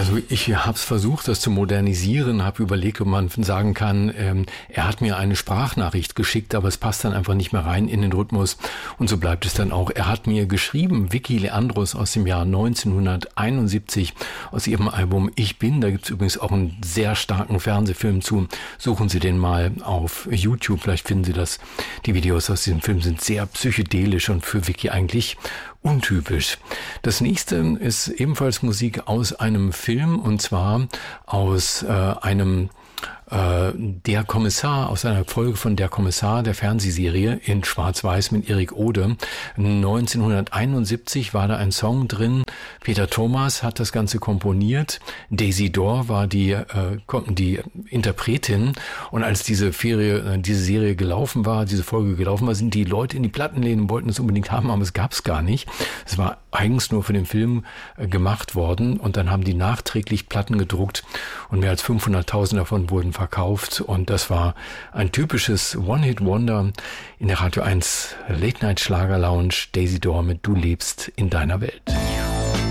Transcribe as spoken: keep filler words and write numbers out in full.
Also ich habe es versucht, das zu modernisieren, habe überlegt, ob man sagen kann, ähm, er hat mir eine Sprachnachricht geschickt, aber es passt dann einfach nicht mehr rein in den Rhythmus und so bleibt es dann auch. Er hat mir geschrieben, Vicky Leandros aus dem Jahr neunzehnhunderteinundsiebzig, aus ihrem Album Ich Bin, da gibt es übrigens auch einen sehr starken Fernsehfilm zu, suchen Sie den mal auf YouTube, vielleicht finden Sie das. Die Videos aus diesem Film sind sehr psychedelisch und für Vicky eigentlich untypisch. Das nächste ist ebenfalls Musik aus einem Film und zwar aus äh, einem äh, Der Kommissar, aus einer Folge von Der Kommissar, der Fernsehserie in Schwarz-Weiß mit Erik Ode. neunzehnhunderteinundsiebzig war da ein Song drin. Peter Thomas hat das Ganze komponiert. Daisy Dorr war die äh, die Interpretin. Und als diese Serie, diese Serie gelaufen war, diese Folge gelaufen war, sind die Leute in die Plattenläden und wollten es unbedingt haben, aber es gab es gar nicht. Es war eigens nur für den Film äh, gemacht worden und dann haben die nachträglich Platten gedruckt und mehr als fünfhunderttausend davon wurden verkauft und das war ein typisches One-Hit-Wonder in der Radio eins Late-Night-Schlager-Lounge. Daisy Dorr mit Du lebst in deiner Welt.